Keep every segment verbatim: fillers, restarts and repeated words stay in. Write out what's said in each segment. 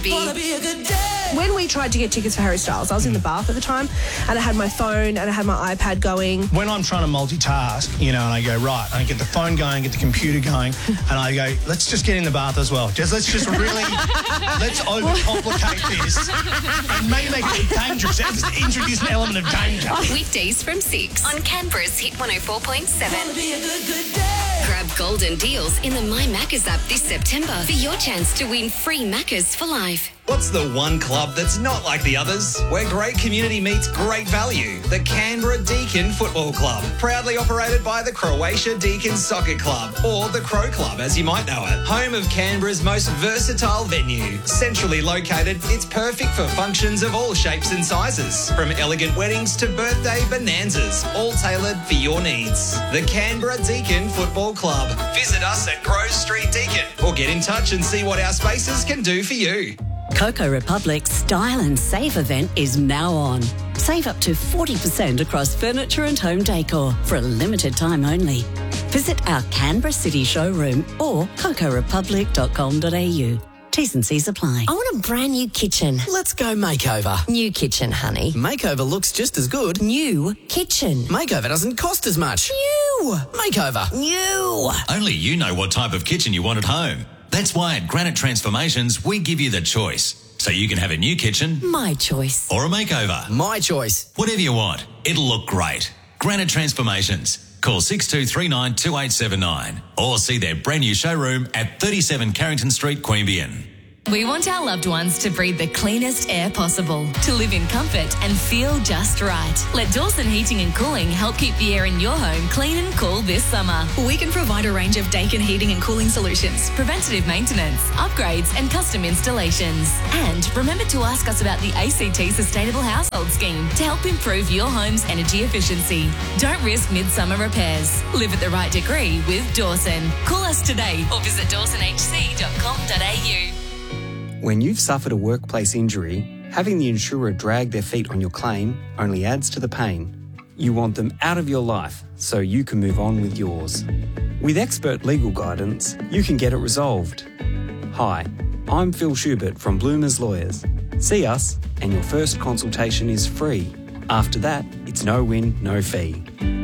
Gabby. When we tried to get tickets for Harry Styles, I was in the bath at the time, and I had my phone and I had my iPad going. When I'm trying to multitask, you know, and I go, right, I get the phone going, get the computer going, and I go, let's just get in the bath as well. Just let's just really, let's overcomplicate this and maybe make it dangerous. Let's introduce an element of danger. Weekdays from six on Canberra's Hit one oh four point seven. Grab golden deals in the My Maccas app this September for your chance to win free Maccas for life. What's the one club that's not like the others? Where great community meets great value. The Canberra Deakin Football Club. Proudly operated by the Croatia Deakin Soccer Club, or the Crow Club as you might know it. Home of Canberra's most versatile venue. Centrally located, it's perfect for functions of all shapes and sizes. From elegant weddings to birthday bonanzas, all tailored for your needs. The Canberra Deakin Football Club. Visit us at Grove Street Deakin or get in touch and see what our spaces can do for you. Coco Republic's Style and Save event is now on. Save up to forty percent across furniture and home decor for a limited time only. Visit our Canberra City showroom or coco republic dot com dot a u. T's and C's apply. I want a brand new kitchen. Let's go makeover. New kitchen, honey. Makeover looks just as good. New kitchen. Makeover doesn't cost as much. New. Makeover. New. Only you know what type of kitchen you want at home. That's why at Granite Transformations, we give you the choice. So you can have a new kitchen. My choice. Or a makeover. My choice. Whatever you want. It'll look great. Granite Transformations. Call six two three nine two eight seven nine or see their brand new showroom at thirty-seven Carrington Street, Queanbeyan. We want our loved ones to breathe the cleanest air possible, to live in comfort and feel just right. Let Dawson Heating and Cooling help keep the air in your home clean and cool this summer. We can provide a range of Dakin heating and cooling solutions, preventative maintenance, upgrades and custom installations. And remember to ask us about the A C T Sustainable Household Scheme to help improve your home's energy efficiency. Don't risk midsummer repairs. Live at the right degree with Dawson. Call us today or visit dawson h c dot com dot a u. When you've suffered a workplace injury, having the insurer drag their feet on your claim only adds to the pain. You want them out of your life so you can move on with yours. With expert legal guidance, you can get it resolved. Hi, I'm Phil Schubert from Bloomers Lawyers. See us and your first consultation is free. After that, it's no win, no fee.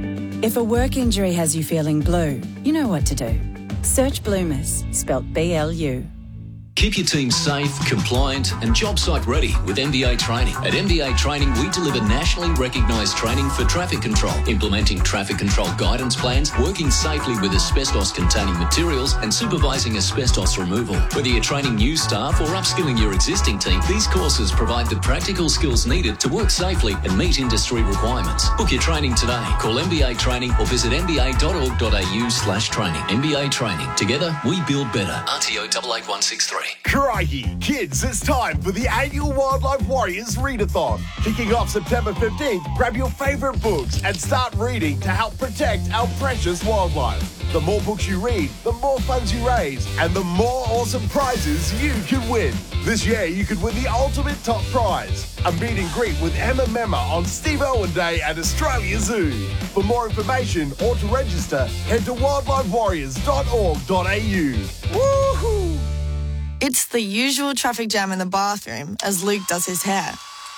If a work injury has you feeling blue, you know what to do. Search Bloomers, spelt B L U. Keep your team safe, compliant and job site ready with M B A Training. At M B A Training, we deliver nationally recognised training for traffic control, implementing traffic control guidance plans, working safely with asbestos-containing materials and supervising asbestos removal. Whether you're training new staff or upskilling your existing team, these courses provide the practical skills needed to work safely and meet industry requirements. Book your training today. Call M B A Training or visit m b a dot org dot a u slash training. M B A Training. Together, we build better. R T O eight eight one six three. Crikey, kids, it's time for the annual Wildlife Warriors Readathon. Kicking off September fifteenth, grab your favourite books and start reading to help protect our precious wildlife. The more books you read, the more funds you raise, and the more awesome prizes you can win. This year, you could win the ultimate top prize, a meet and greet with Emma Memma on Steve Irwin Day at Australia Zoo. For more information or to register, head to wildlife warriors dot org dot a u. Woohoo! It's the usual traffic jam in the bathroom as Luke does his hair.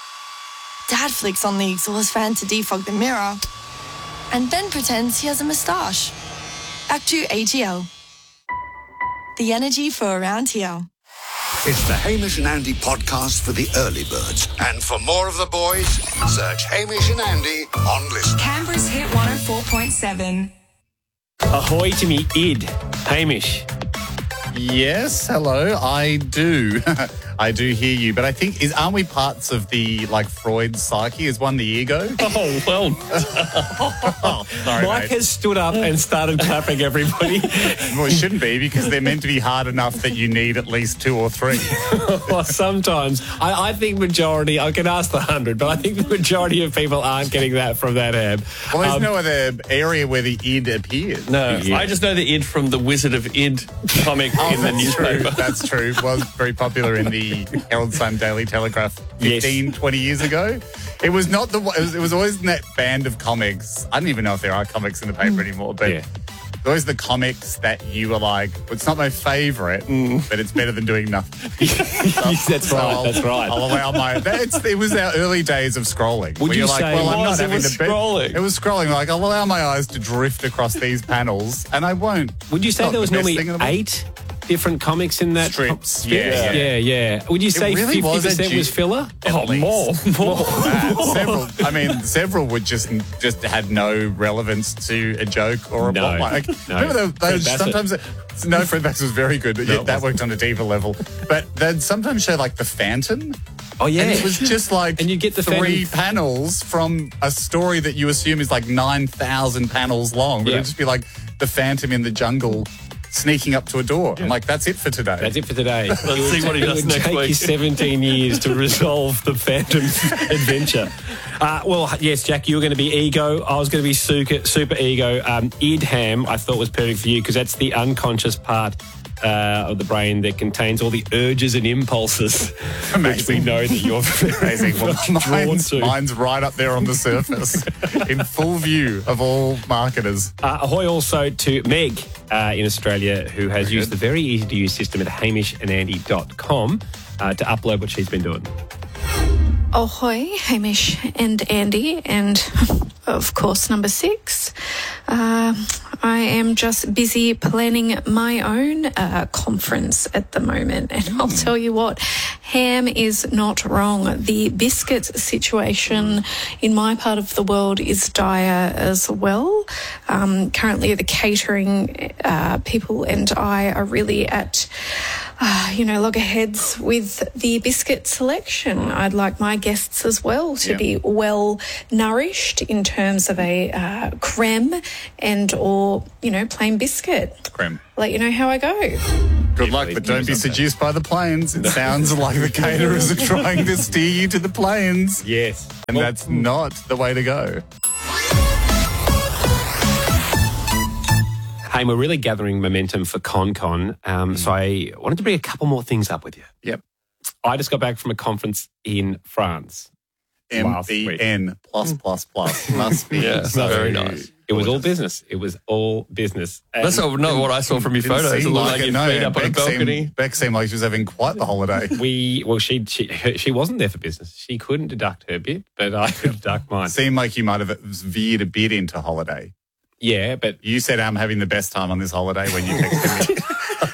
Dad flicks on the exhaust fan to defog the mirror and then pretends he has a moustache. Act two A T L. The energy for around here. It's the Hamish and Andy podcast for the early birds. And for more of the boys, search Hamish and Andy on Listen. Canberra's Hit one oh four point seven. Ahoy to me, id. Hamish. Yes, hello. I do. I do hear you, but I think, is aren't we parts of the, like, Freud psyche? Is one the ego? Oh, well. oh, sorry, Mike mate. has stood up and started clapping everybody. Well, it shouldn't be, because they're meant to be hard enough that you need at least two or three. Well, sometimes. I, I think majority, I can ask the hundred, but I think the majority of people aren't getting that from that ad. Well, there's Um, no other area where the id appears. No, Yeah. I just know the id from the Wizard of Id comic Oh, in the that's true. newspaper. That's true. It was very popular in the Herald Sun Daily Telegraph fifteen, Yes. twenty years ago. It was not the. It was, it was always in that band of comics. I don't even know if there are comics in the paper anymore, but Yeah. always the comics that you were like, it's not my favourite, but it's better than doing nothing. That's So right. I'll- That's right. I'll allow my. It's, it was our early days of scrolling. Would where you you're like, say well, it I'm not was? It having was the be- scrolling? It was scrolling. Like, I'll allow my eyes to drift across these panels, and I won't. Would you say Not there was the best normally thing in the world. eight different comics in that? Strips, com- yeah, yeah, yeah. Would you It say really fifty was a percent ju- was filler? At Oh, least. more, more. That. Several. I mean, several would just just had no relevance to a joke or a No, plot. Like, no. remember those, Fred those Bassett. sometimes. It, no, Fred Bassett was very good, but No, yeah, it that wasn't. worked on a deeper level. But they'd sometimes show like the Phantom. Oh yeah, And it was just like and you get the three Phantom- panels from a story that you assume is like nine thousand panels long. But Yeah. it'd just be like the Phantom in the jungle sneaking up to a door. I'm like, that's it for today. That's it for today. Let's It would see what he ta- does it would next take week. you seventeen years to resolve the Phantom's adventure. Uh, well, yes, Jack, you were going to be ego. I was going to be super, super ego. Um, Idham, I thought was perfect for you because that's the unconscious part uh, of the brain that contains all the urges and impulses, which we Amazing. know that you're Amazing. Well, drawn mine's, to. mine's right up there on the surface, in full view of all marketers. Uh, ahoy also to Meg uh, in Australia, who has Very used good. the very easy-to-use system at hamish and andy dot com uh, to upload what she's been doing. Ahoy, Hamish and Andy, and of course, number six. Uh, I am just busy planning my own uh, conference at the moment, and I'll tell you what, Ham is not wrong. The biscuit situation in my part of the world is dire as well. Um, currently, the catering uh, people and I are really at Uh, you know, loggerheads with the biscuit selection. I'd like my guests as well to Yeah. be well nourished in terms of a uh, creme and or, you know, plain biscuit. Creme. Let you know how I go. Good luck, but don't be seduced by the planes. It sounds like the caterers are trying to steer you to the planes. Yes. And that's not the way to go. Hey, we're really gathering momentum for ConCon, um, so I wanted to bring a couple more things up with you. Yep. I just got back from a conference in France. M last E week. N plus plus plus must be Yeah, so very nice. It was all business. It was all business. And That's not, not what I saw from your Didn't photos. It seem looked like it, you no. feet up on a Beck seemed- balcony. Beck seemed like she was having quite the holiday. we, well, she, she she wasn't there for business. She couldn't deduct her bit, but I could deduct mine. Seemed like you might have veered a bit into holiday. Yeah, but You said I'm having the best time on this holiday when you texted me.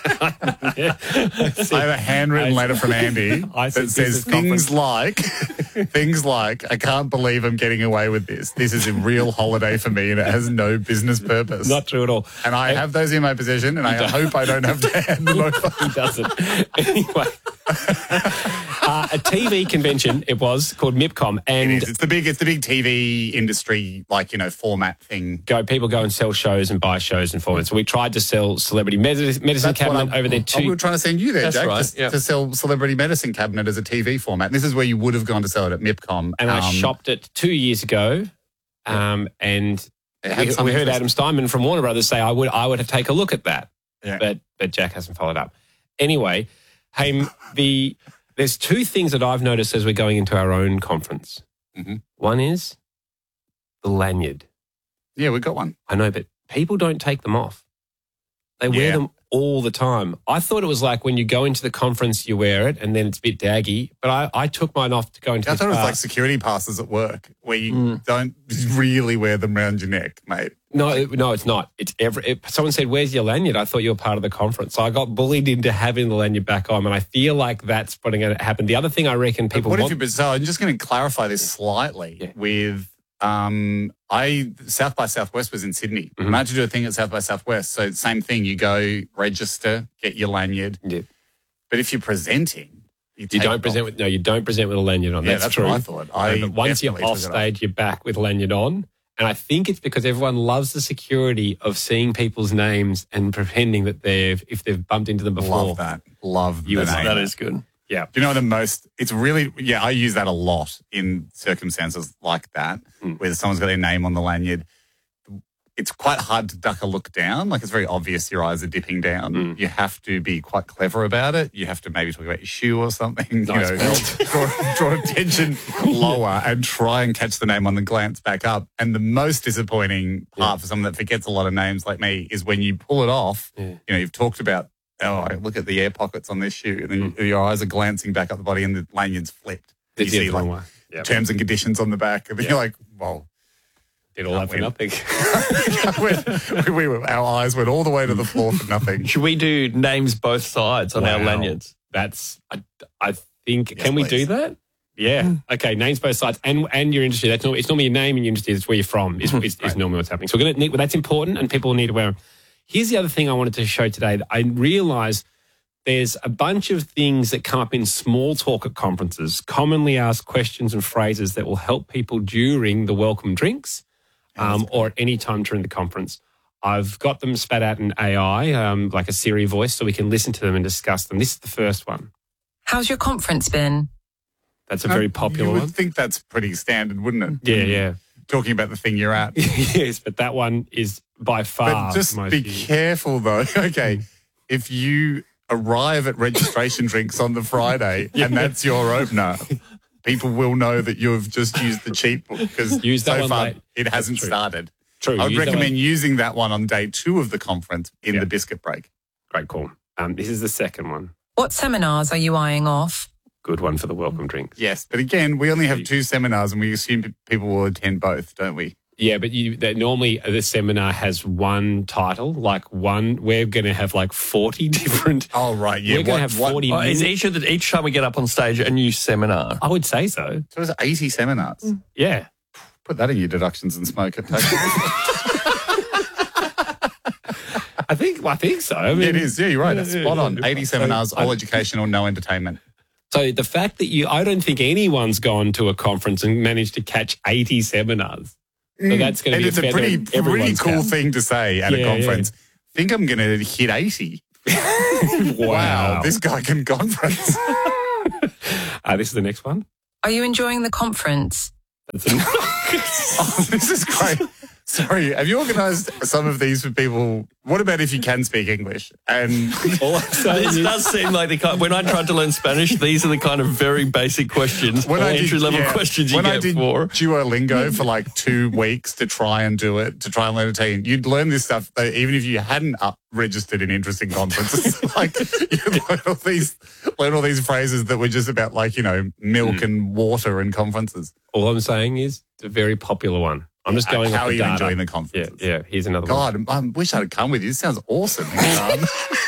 I have a handwritten letter from Andy I said that says business things like, things like, I can't believe I'm getting away with this. This is a real holiday for me and it has no business purpose. not true at all. And I have those in my possession and I don't. hope I don't have to hand them over. He doesn't. Anyway, uh, a T V convention it was called MIPCOM, It and is. It's the big, it's the big T V industry, like, you know, format thing. go people go and sell shows and buy shows and formats. So we tried to sell celebrity medicine, medicine That's what cabinet I'm- over there Oh, we too. were trying to send you there, That's Jack, right, to, yeah. to sell Celebrity Medicine Cabinet as a T V format. This is where you would have gone to sell it at MIPCOM. and I Um, shopped it two years ago, um, and It had we, something we heard for- Adam Steinman from Warner Brothers say I would I would take a look at that, Yeah. but but Jack hasn't followed up. Anyway, hey, the there's two things that I've noticed as we're going into our own conference. Mhm. One is the lanyard. Yeah, we got one. I know, but people don't take them off. They wear Yeah. them all the time. I thought it was like when you go into the conference, you wear it, and then it's a bit daggy. But I, I took mine off to go into I this thought it was bar. like security passes at work where you Mm. don't really wear them around your neck, mate. No, it- no, it's not. It's every. It, someone said, "Where's your lanyard?" I thought you were part of the conference, so I got bullied into having the lanyard back on, and I feel like that's putting it happen. The other thing I reckon people what want. if you, so I'm just going to clarify this slightly Yeah. with um, I South by Southwest was in Sydney. Mhm. I had to do a thing at South by Southwest. So same thing, you go register, get your lanyard. Yeah. But if you're presenting, you, You take don't it present off. with no. You don't present with a lanyard on. Yeah, that's, that's true. what I thought. I No, but once you're definitely off took it off. stage, you're back with lanyard on. And I think it's because everyone loves the security of seeing people's names and pretending that they've if they've bumped into them before. Love that. Love You the would name. say That is good. Yeah. Do you know the most? It's really, yeah, I use that a lot in circumstances like that, Mm. where someone's got their name on the lanyard. it's quite hard to duck a look down. Like, it's very obvious your eyes are dipping down. Mm. You have to be quite clever about it. You have to maybe talk about your shoe or something. Nice you know, draw, draw attention lower and try and catch the name on the glance back up. And the most disappointing part for someone that forgets a lot of names like me is when you pull it off, Yeah. you know, you've talked about, oh, look at the air pockets on this shoe. And then Mm. your eyes are glancing back up the body and the lanyard's flipped. They you did see, the like, wrong way. Yep. terms and conditions on the back. And then Yep. you're like, well, Did all that for nothing. we, we were, our eyes went all the way to the floor for nothing. Should we do names both sides on our Wow. lanyards? That's, I, I think, Yes, can we please. do that? Yeah. Okay. Names both sides, and and your industry. That's not. It's normally your name and your industry. It's where you're from. Is is, is normally what's happening. So we're gonna. Need, well, that's important, and people need to wear them. Here's the other thing I wanted to show today. That I realised there's a bunch of things that come up in small talk at conferences, commonly asked questions and phrases that will help people during the welcome drinks, um, or at any time during the conference. I've got them spat out in A I, um, like a Siri voice, so we can listen to them and discuss them. This is the first one. How's your conference been? That's a very popular You would one. think that's pretty standard, wouldn't it? Yeah, yeah. Talking about the thing you're at. Yes, but that one is by far But just most be used. careful, though. Okay, if you arrive at registration drinks on the Friday and that's your opener, people will know that you've just used the cheap book because Use that so one far late. it hasn't True. started. True. I would use that recommend one. using that one on day two of the conference in Yeah. the biscuit break. Great call. Um, this is the second one. What seminars are you eyeing off? Good one for the welcome drinks. Yes, but again, we only have two seminars and we assume pe- people will attend both, don't we? Yeah, but you that normally the seminar has one title, like one. We're going to have like forty different. Oh, right. Yeah. We're going to What- have what- forty. Oh, is minutes. each, of the, each time we get up on stage a new seminar? I would say so. So there's eighty seminars. Yeah. Put that in your deductions and smoke it. Take it. I think. I think so. I mean, it is. Yeah, you're right. That's Yeah, spot yeah, on. yeah. eighty So, seminars, all I- educational, no entertainment. So the fact that you, I don't think anyone's gone to a conference and managed to catch eighty seminars. So that's going to And be it's a, a feather pretty, in pretty everyone's cool cap. thing to say at Yeah, a conference. Think I'm going to hit eighty. Wow, this guy can conference. Uh, this is the next one. Are you enjoying the conference? That's a, Oh, this is great. Sorry, have you organised some of these for people? What about if you can speak English? And all I'm saying This is, does seem like the kind. When I tried to learn Spanish, these are the kind of very basic questions, when I did, entry level yeah, questions you when get I did for. Duolingo for like two weeks to try and do it, to try and learn Italian, you'd learn this stuff uh, even if you hadn't up registered in interesting conferences. Like you'd learn all these, learn all these phrases that were just about like you know milk and water and conferences. all I'm saying is it's a very popular one. I'm just going How off are the you data. enjoying the conference? Yeah, yeah. Here's another one. God, I wish I'd come with you. This sounds awesome. Sean.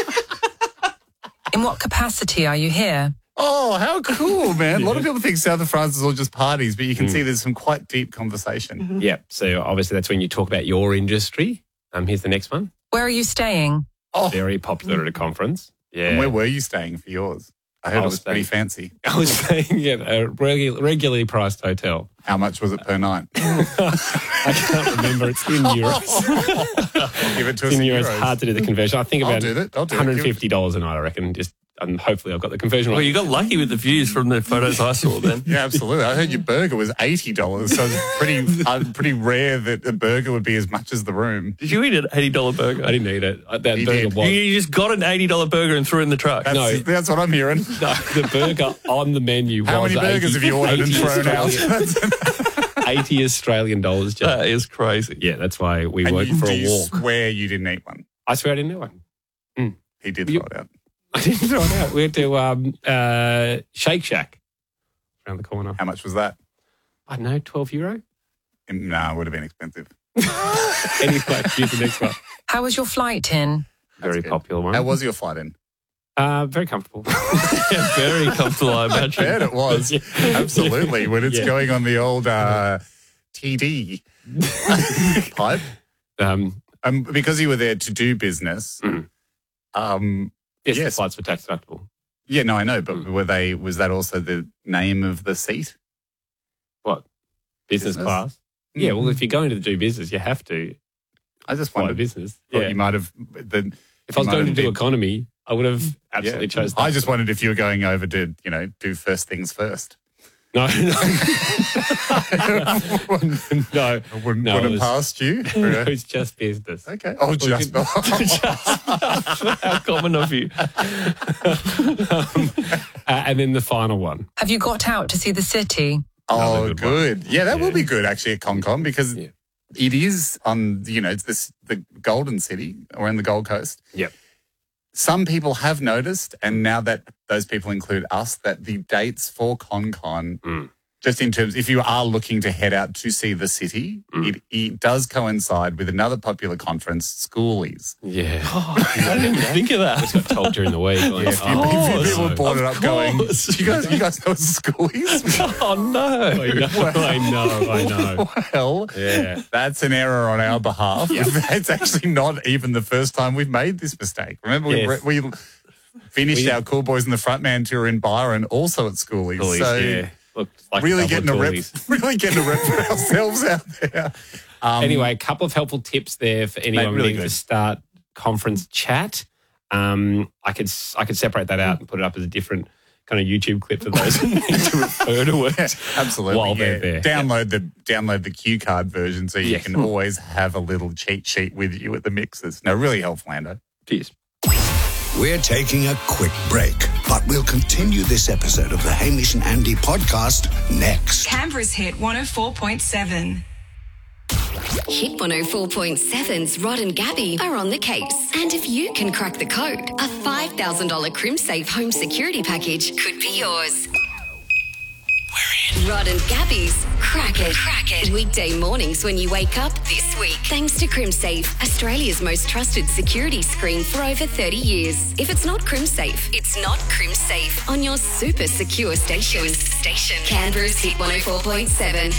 In what capacity are you here? Oh, how cool, man. A lot of people think South of France is all just parties, but you can Mm. see there's some quite deep conversation. Yeah. So obviously that's when you talk about your industry. Um, here's the next one. Where are you staying? Oh, Very popular at a conference. Yeah. and where were you staying for yours? I heard I it was was pretty staying- fancy. I was staying at a regu- regularly priced hotel. How much was it per night? I can't remember. It's in euros. I'll give it to us It's in in euros. euros. Hard to do the conversion. I think I'll about do that. I'll do it. one hundred fifty dollars a night, I reckon. Just and hopefully I've got the conversion Well, right. you got lucky with the views from the photos I saw then. Yeah, absolutely. I heard your burger was eighty dollars, so it's pretty uh, pretty rare that a burger would be as much as the room. Did you eat an eighty dollar burger? I didn't eat it. Uh, That He burger did. was. You just got an eighty dollar burger and threw it in the truck. That's, No. that's what I'm hearing. No, the burger on the menu How was many burgers eighty have you ordered and eighty thrown out? Australian- eighty Australian dollars. Just. That is crazy. Yeah, that's why we And went you, for do a you walk. swear you didn't eat one? I swear I didn't know one. He did You- throw it out. I didn't throw it out. We went to um, uh, Shake Shack around the corner. How much was that? I don't know, twelve euro? No, it would have been expensive. Anyway, here's the next one. How was your flight in? Very good. popular one. How was your flight in? Uh, very comfortable. Yeah, very comfortable, I I imagine. bet it was. Yeah. Absolutely. When it's Yeah. going on the old uh, T D pipe. Um, Um, because you were there to do business. Mhm. Um, yes, Yes. the flights were tax deductible. yeah, no, I know, but Mm. were they? Was that also the name of the seat? What? Business, Business? class? Yeah, well, if you're going to do business, you have to I just fly wondered. business. Thought Yeah. you might have. The, If I was you might going to have do been- economy, I would have absolutely yeah. chosen I that. just wondered if you were going over to, you know, do first things first. No, no. no, wouldn't no, put it it was- past you. It was just business. Okay. Oh, just. How common of you. um, uh, and then the final one. Have you got out to see the city? Oh, good. Yeah, that will be good actually at ConCon because it is on, you know, it's this the Golden City or in the Gold Coast. Yep. Some people have noticed, and now that those people include us, that the dates for ConCon, Mm. just in terms, if you are looking to head out to see the city, Mm. it, it does coincide with another popular conference, Schoolies. Yeah. I didn't even think of that. I just got told during the week. Like, Yeah, a few, a few people no. brought it up going, course. you guys, you guys know Schoolies? Oh, no. I know, I know, I know. Well, Yeah. that's an error on our behalf. It's actually not even the first time we've made this mistake. Remember, we, Yes. we finished We- our Cool Boys in the Frontman tour in Byron, also at Schoolies. Schoolies, so yeah. Look, like really a getting a couple of rep, toolies. really getting a rep for ourselves out there. Um, Anyway, a couple of helpful tips there for anyone really needing good. to start conference chat. Um, I could I could separate that out and put it up as a different kind of YouTube clip for those who need to refer to it. Yeah, absolutely. While yeah. they're there. Download the download the cue card version so you Yeah. can always have a little cheat sheet with you at the mixers. No, really helpful, Lando. Cheers. We're taking a quick break, but we'll continue this episode of the Hamish and Andy podcast next. Canberra's hit one oh four point seven. Hit one oh four point seven's Rod and Gabby are on the case. And if you can crack the code, a five thousand dollars CrimSafe home security package could be yours. We're in. Rod and Gabby's Crack It. Crack It. Weekday mornings when you wake up this week. Thanks to CrimSafe, Australia's most trusted security screen for over thirty years. If it's not CrimSafe, it's not CrimSafe on your super secure station. Station. Canberra's Hit one oh four point seven.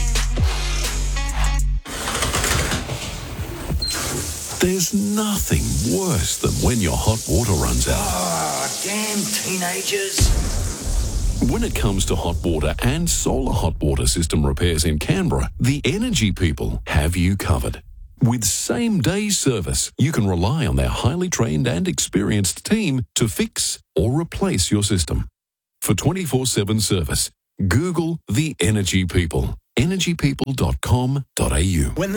There's nothing worse than when your hot water runs out. Oh, damn teenagers. When it comes to hot water and solar hot water system repairs in Canberra, the Energy People have you covered. With same-day service, you can rely on their highly trained and experienced team to fix or replace your system. For twenty-four seven service, Google the Energy People. energy people dot com dot a u. When